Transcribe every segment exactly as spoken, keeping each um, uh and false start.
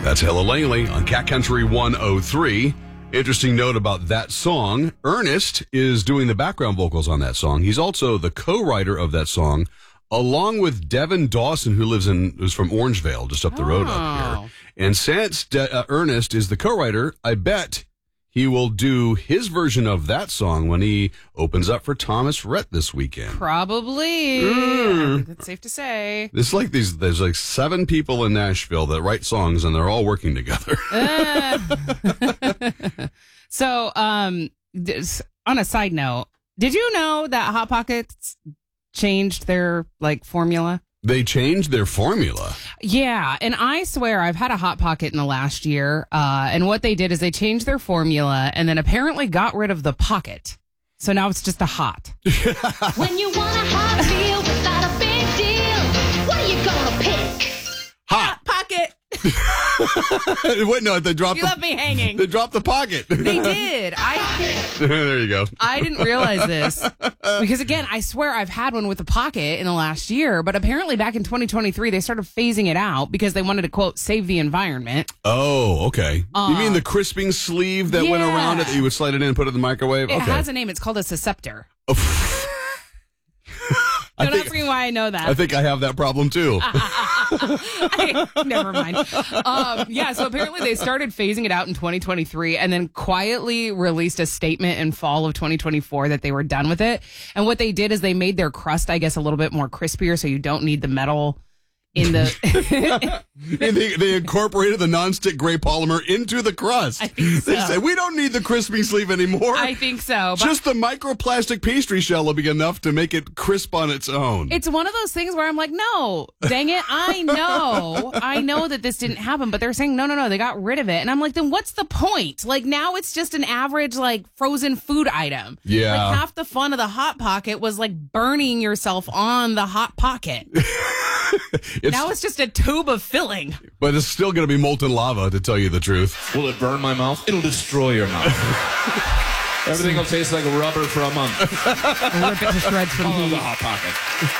That's Hella Langley on Cat Country one oh three. Interesting note about that song. Ernest is doing the background vocals on that song. He's also the co-writer of that song, along with Devin Dawson, who lives in who's from Orangevale, just up the road up here. And since De- uh, Ernest is the co-writer, I bet he will do his version of that song when he opens up for Thomas Rhett this weekend. Probably. Mm. I think that's safe to say. It's like these. There's like seven people in Nashville that write songs, and they're all working together. Uh. So, um, this, on a side note, did you know that Hot Pockets changed their like formula? They changed their formula. Yeah, and I swear I've had a Hot Pocket in the last year, uh, and what they did is they changed their formula and then apparently got rid of the pocket. So now it's just a hot. When you want a hot deal without a big deal, what are you gonna pick? Hot Pocket. Wait, no, they dropped. You the, left me hanging. They dropped the pocket. They did. I. There you go. I didn't realize this because, again, I swear I've had one with a pocket in the last year, but apparently back in twenty twenty-three, they started phasing it out because they wanted to, quote, save the environment. Oh, okay. Uh, you mean the crisping sleeve that yeah. went around it that you would slide it in and put it in the microwave? It Okay. has a name. It's called a susceptor. I Don't think, ask me why I know that. I think I have that problem too. I, never mind. Um, yeah, so apparently they started phasing it out in twenty twenty-three and then quietly released a statement in fall of twenty twenty-four that they were done with it. And what they did is they made their crust, I guess, a little bit more crispier so you don't need the metal in the... And they, they incorporated the nonstick gray polymer into the crust. I think so. They said, we don't need the crisping sleeve anymore. I think so. But Just the microplastic pastry shell will be enough to make it crisp on its own. it's one of those things where I'm like, no, dang it. I know. I know that this didn't happen, but they're saying, no, no, no, they got rid of it. And I'm like, then what's the point? Like, now it's just an average, like, frozen food item. Yeah. Like, half the fun of the Hot Pocket was, like, burning yourself on the Hot Pocket. It's, Now it's just a tube of filling. but it's still going to be molten lava, to tell you the truth. Will it burn my mouth? It'll destroy your mouth. Everything will taste like rubber for a month. Rip it to shreds from Oh, the heat. Hot Pocket.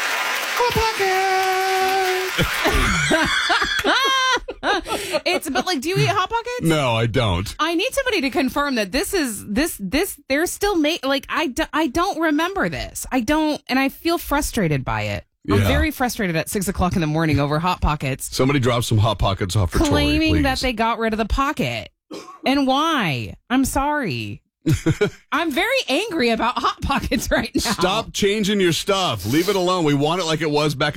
It's, but like, do you eat Hot Pockets? No, I don't. I need somebody to confirm that this is, this, this, they're still made, like, I, do, I don't remember this. I don't, and I feel frustrated by it. I'm Yeah. very frustrated at six o'clock in the morning over Hot Pockets. Somebody dropped some Hot Pockets off for Tori, Claiming please. that they got rid of the pocket. And why? I'm sorry. I'm very angry about Hot Pockets right now. Stop changing your stuff. Leave it alone. We want it like it was back